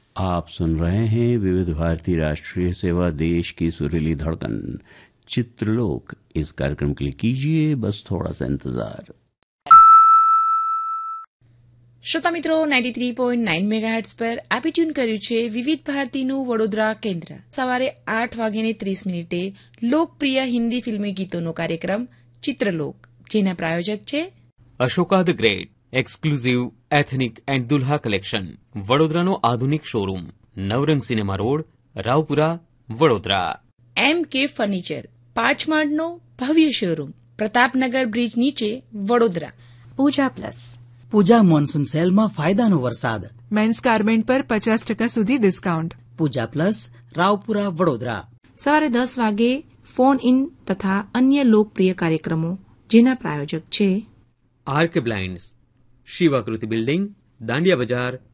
आप सुन रहे हैं विविध भारती राष्ट्रीय सेवा देश की सुरीली धड़कन चित्रलोक। इस कार्यक्रम के लिए कीजिए बस थोड़ा सा इंतजार। શ્રોતા મિત્રો 93.9 મેગાહર્ટ્ઝ પર આપે ટ્યુન કર્યું છે વિવિધ ભારતીનું વડોદરા કેન્દ્ર। સવારે 8:30 લોકપ્રિય હિન્દી ફિલ્મી ગીતોનો કાર્યક્રમ ચિત્રલોક, જેના પ્રાયોજક છે Ashoka the great exclusive ethnic and Dulha collection, વડોદરાનો આધુનિક શોરૂમ, નવરંગ cinema road, Raopura, Vadodara. MK furniture, પાંચમાળનો ભવ્ય શોરૂમ, પ્રતાપનગર બ્રિજ નીચે, વડોદરા। પૂજા પ્લસ, પૂજા મોન્સૂન સેલમાં ફાયદાનો વરસાદ, મેન્સ ગાર્મેન્ટ પર 50% સુધી ડિસ્કાઉન્ટ। પૂજા પ્લસ, રાવપુરા, વડોદરા। સવારે 10 વાગે ફોન ઇન તથા અન્ય લોકપ્રિય કાર્યક્રમો, જેના પ્રાયોજક છે આર્ક બ્લાઇન્ડ્સ, શિવાકૃતિ બિલ્ડિંગ, દાંડિયા બજાર,